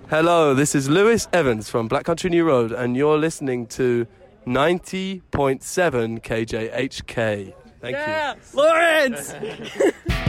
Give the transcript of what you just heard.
Hello, this is Lewis Evans from Black Country New Road, and you're listening to 90.7 KJHK. Thank you. Lawrence!